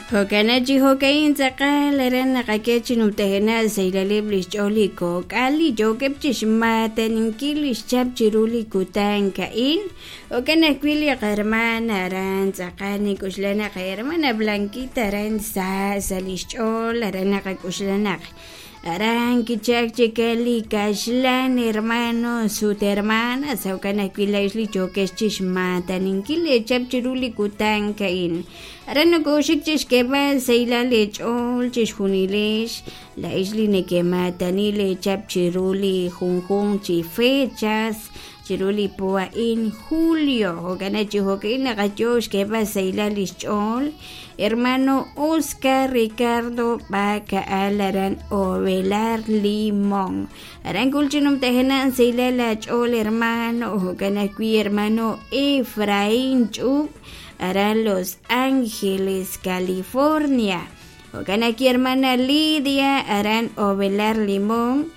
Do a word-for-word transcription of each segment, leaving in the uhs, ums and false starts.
Hokanachi hokain sakal eran nakakechin umtehena seilaliblis choliko kali jokepchish matan kilis chapchiruli kutan kain Hokanakwili hermana ran sakani kuslana hermana Blanquita ran sa salis chol ran nakakuslana Aran kichak chikali kashlan hermano su hermana saukana kwila isli chokes chishmata ninkile chapchiruli kutan kain Aran no koshik chishkeba seila lechol chishjunilesh la isli nekemata nile chapchiruli junjun chifechas chiruli poa in julio hokana chihokin nakachosh keba seila lechol Hermano Oscar Ricardo Baca Alaran Ovelar Limón. Aran kulchinum tehenan seila la chol hermano hokanakui hermano Efraín Chub. Aran Los Ángeles, California. Hokanaki hermana Lidia Aran Ovelar Limón.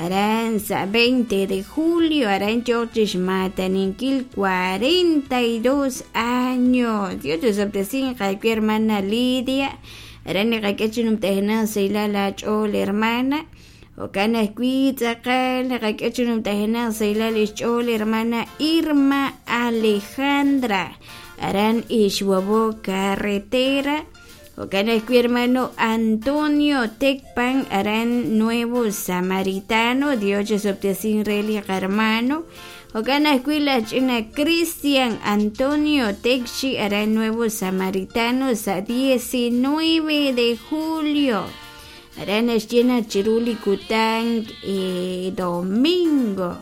Aranza veinte de julio, Aran George Mataninkil, cuarenta y dos años. Dios te sortesin, Jaipi hermana Lidia. Aran Rakechinum Tehenan Seila la Chol hermana. Okana Cuitzakal, Rakechinum Tehenan Seila la Chol hermana Irma Alejandra. Aran Ishwabo Carretera. Okanakui hermano Antonio Tecpan Aran Nuevo Samaritano Dios obtesin relia hermano Okanakui la china Cristian Antonio Texi Aran Nuevo Samaritano sa diecinueve de julio Aran china Chiruli Kutang eh, domingo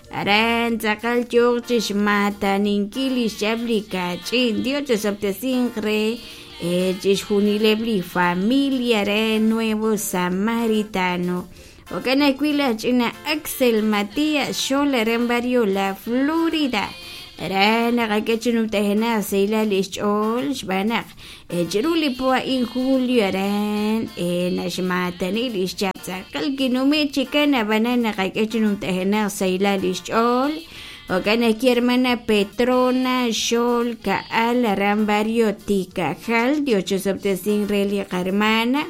Aran Zakal George Mata Ninkili Shabli Kachin Dios obtesin re Eh, Junilebli familia re Nuevo Samaritano. Okanakwila china Axel Matías Scholler en barrio La Florida. Rana Rakechinum Tehena Seila Lichol Shbanak. Eh, Jeruli Poa in Julio Ran eh, Nashmatani Lischatza. Kalkinume Chicana Banana Rakechinum Tehena Seila Lichol. Okanaki hermana Petrona Shol Kaal Aran barrio Tikajal Dios obtesin relia hermana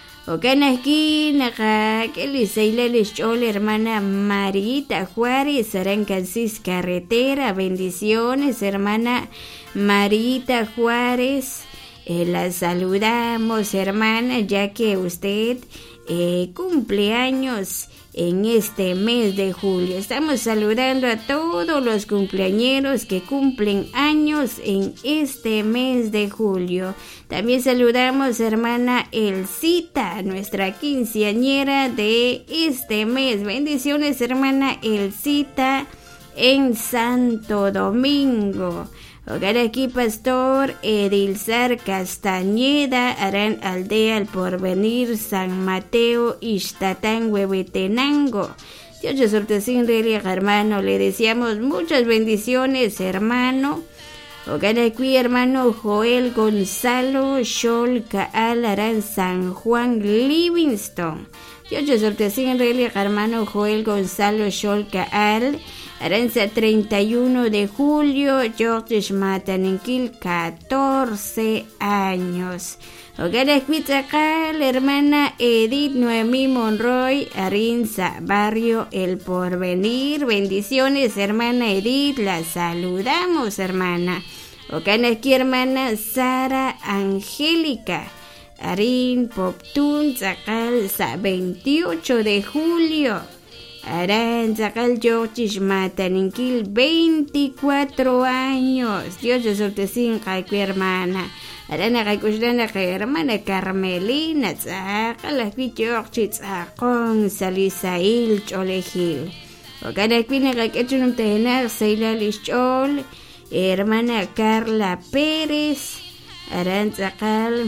Okanaki Naka Keli Seila Shol hermana Marita Juárez Aran Cansis Carretera bendiciones hermana Marita Juárez eh, la saludamos hermana ya que usted eh, cumpleaños en este mes de julio. Estamos saludando a todos los cumpleañeros que cumplen años en este mes de julio. También saludamos hermana Elcita, nuestra quinceañera de este mes. Bendiciones hermana Elcita en Santo Domingo. Hogar aquí pastor Edilzar Castañeda Aran Aldea El Porvenir San Mateo Ixtatán Huehuetenango. Dios te sortesin relia hermano, le deseamos muchas bendiciones hermano. Hogar aquí hermano Joel Gonzalo Shol Kaal Aran San Juan Livingston. Dios te sortesin relia hermano Joel Gonzalo Shol Kaal Aranza treinta y uno de julio, George Mataninkil, catorce años. Hogar Escuitzakal, hermana Edith Noemí Monroy, Arinza, barrio El Porvenir. Bendiciones, hermana Edith, la saludamos, hermana. Hogar aquí, hermana Sara Angélica, Arin Poptun, Zakal, veintiocho de julio. Aran Zakal George Mataninkil, veinticuatro años. Dios te sortesin Jaiku hermana. Aran Jaikushlana hermana Carmelina Zakal Akwi George Zakon Salisail Cholejil. Okana Akwina Jakechunum Tehenar Seila Lichol. Hermana Carla Pérez. Aran Zakal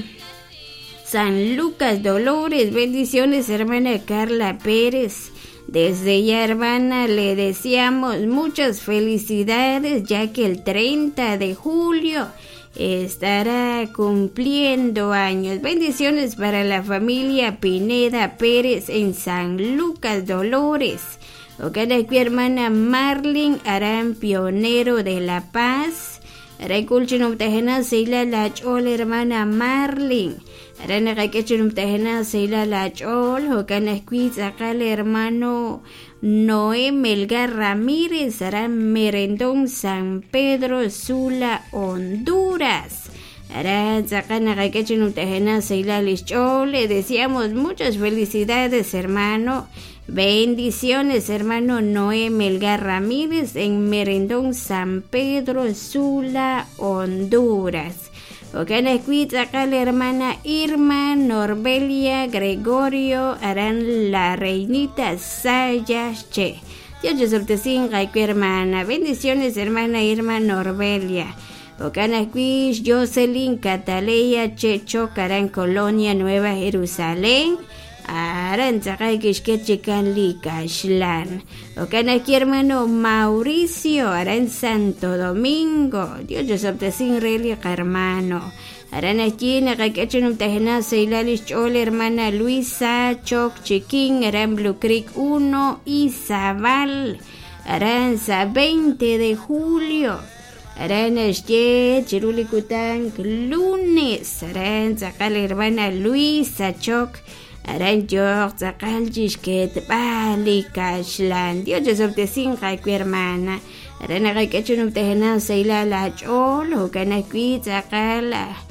San Lucas Dolores. Bendiciones hermana Carla Pérez. Desde ya hermana le deseamos muchas felicidades ya que el treinta de julio estará cumpliendo años. Bendiciones para la familia Pineda Pérez en San Lucas Dolores. Ojalá que hermana Marlene Arán Pionero de La Paz. Reculchinum Tejena Seila Lachol, hermana Marlin. Arana Kachinum Tejena Seila Lachol, Hocanesquiz, acá el hermano Noé Melgar Ramírez, Aran Merendón, San Pedro Sula, Honduras. Aran Zacana Kachinum Tejena Seila Lachol, le deseamos muchas felicidades, hermano. Bendiciones, hermano Noé Melgar Ramírez en Merendón, San Pedro Sula, Honduras. Ocanescuit acá la hermana Irma Norbelia Gregorio harán la reinita Sayache. Dios sortecín gaico hermana. Bendiciones, hermana Irma Norbelia. Ocanescuit Jocelyn Cataleya Checho Carán Colonia Nueva Jerusalén. Aran tzakay kishkechikan likashlan. Ocan aquí hermano Mauricio, aran Santo Domingo. Dios yo sobtesin reli hermano. Aran aquí nakakachinum tajena seilalish chole hermana Luisa Choc Chiquín, aran Blue Creek uno y Zabal. Aranza veinte de julio. Aran este chirulicután lunes. Aran tzakal hermana Luisa Choc. Aran yo tzakal jishket bali kashlan. Dios yo sobtesin gaico hermana. Aran agakachunum tejena seila la chol. Hokanakui tzakal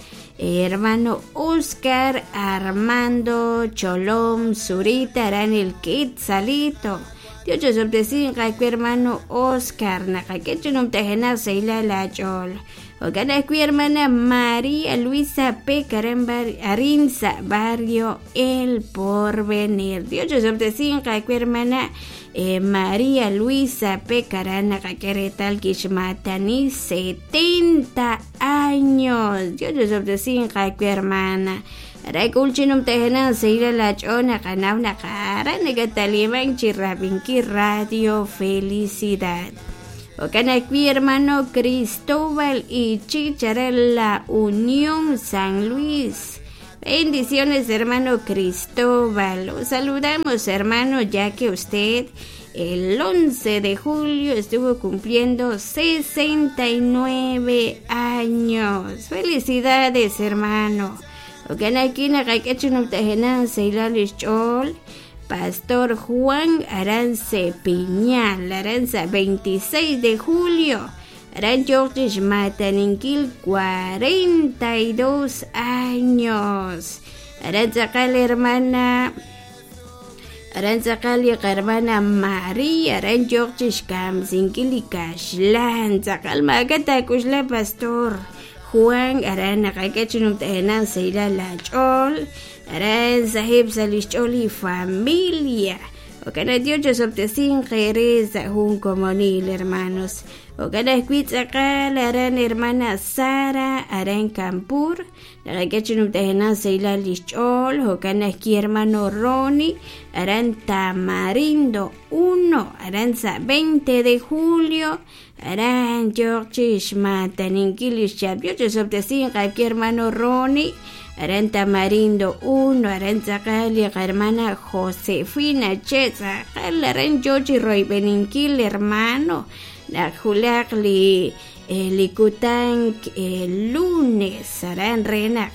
hermano Oscar Armando Cholom Zurita. Aran el kit salito. Dios yo sobtesin gaico hermano Oscar. Nakakachunum tejena seila la chol. Ocanascui hermana María Luisa P. Carambar Arinza, barrio El Porvenir. Dios yo sobtesin gaico hermana eh, María Luisa P. Carana Caqueretal Kishmatani, setenta años. Dios yo sobtesin gaico hermana. Reculchinum tejena seira la chona canavna cara negataliban chirrabinki radio felicidad. Ocanaqui hermano Cristóbal y Chicharela Unión San Luis. Bendiciones, hermano Cristóbal. Los saludamos, hermano, ya que usted el once de julio estuvo cumpliendo sesenta y nueve años. Felicidades, hermano. Ocanaqui nakakachunum tejena seilalish chol. Pastor Juan Arance Piñal, Aranza veintiséis de julio. Aran George Mataninquil, cuarenta y dos años. Aranza Cali hermana Aranza Cali hermana María. Aran George Kamsinquil y Cashlan. Zacal Magata Kushla Pastor Juan Arana Kakachunum Tejena Seira la Chol. Aran sahib salicholi familia. Ocana Dios yo sobtesin jerez un comunil, hermanos. Ocana escuitzaca la aran hermana Sara aran Campur. La gachunum tejena seila lichol. Ocana esqui hermano Ronnie aran Tamarindo uno. Aranza veinte de julio. Aran George Mataninquilish chap. Dios yo sobtesin aquí hermano Ronnie. Aran Tamarindo uno, aran Zacali, hermana Josefina Cheza, aran George Roy Beninquil, hermano, la Julacli, el Licután, el lunes, aran Renac,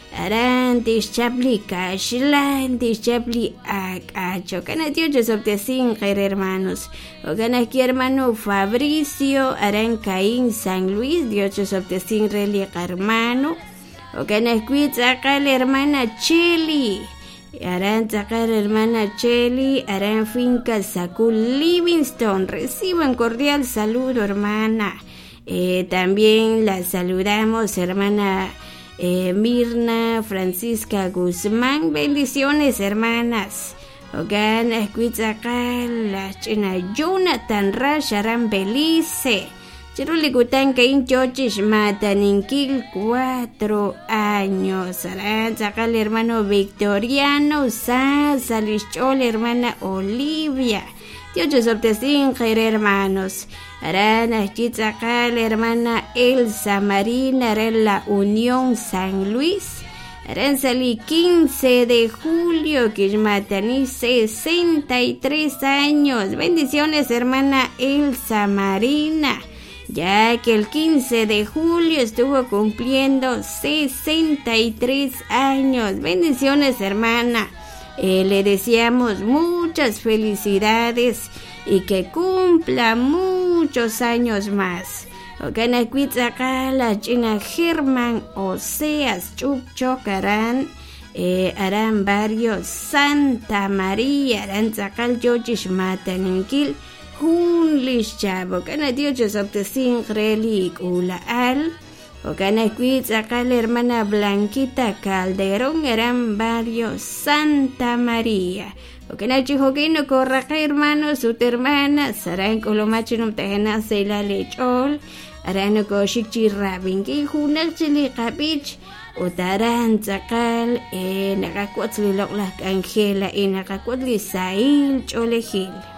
aran Tischapli, Cashlan, Tischapli, Acacho, Canatio, Sobtesin, hermanos, o Ganaki, hermano Fabricio, aran Caín, San Luis, Dios Sobtesin, Relia, hermano. Ocanascuit saca la hermana Cheli. Harán sacar la hermana Cheli. Harán finca Sacul Livingston. Reciban cordial saludo, hermana. Eh, también la saludamos, hermana eh, Mirna Francisca Guzmán. Bendiciones, hermanas. Ocanascuit saca la china Jonathan Rash. Harán Belice. Chirulicutan Caín Chochish Mataninquil, cuatro años. Arán saca el hermano Victoriano Sasa Lichol, hermana Olivia. Dios yo sobtesin, hermanos. Arán aquí saca la hermana Elsa Marina, Arán la Unión San Luis. Arán salí quince de julio, Quishmatani, sesenta y tres años. Bendiciones, hermana Elsa Marina. ya que el quince de julio estuvo cumpliendo sesenta y tres años. Bendiciones, hermana. Eh, le deseamos muchas felicidades y que cumpla muchos años más. Okana Cuitzacala, China Germán, Oseas, Chupchocarán, eh, harán barrio Santa María, harán Zacal Yochish Mataninquil, Junlish Chavo, Cana Dios Optesin Relic Ula Al, Okana Cuitzacala, hermana Blanquita Calderón, harán barrio Santa María. Okana Chijoquino Corraca, hermano, su hermana, Sarán Colomachinum Tejena Seila Lechol, Arano Koshikchi Rabinki, Hunachili Kapich, Utaran Zakal, e Nakakwatli Loklak Angela, e Nakakwatli Sail Cholejil.